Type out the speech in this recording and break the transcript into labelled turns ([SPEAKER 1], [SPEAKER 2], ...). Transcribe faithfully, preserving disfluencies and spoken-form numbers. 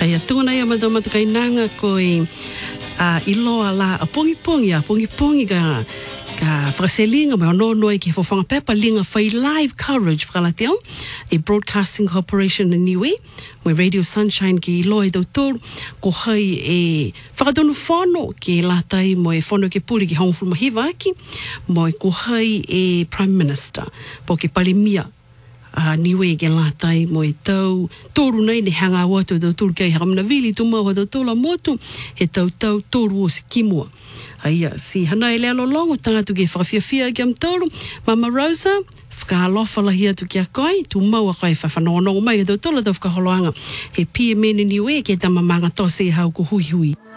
[SPEAKER 1] Kaya tūna ia madamata kai nanga koe uh, iloa la a pongi pongi a pongi pongi ka ka whakaselinga me ono noi ki whawhanga pepa linga whai live coverage whakalateo e Broadcasting Corporation in Niue mo Radio Sunshine ki iloa e doutor ko hai e whakatonu whono ki latai mo e whono ke puri ki Hongfu Mahiwa aki mo e ko hai e Prime Minister po ke palimia Uh, niwe ke latai mo e tau toru nei ne hanga watu tau turu kei hakamana vili tu maua tau tola motu he tau tau toru o se kimua aia si hana e lea lolongo tangatu ke whakawhiawhia ki am toru Mama Rosa whakahalofa lahia tu ki a koe tu maua koe whawhanongo mai ke tau tola tau whakaholoanga he pia mene niwe ke tamamanga tose hau ko hui hui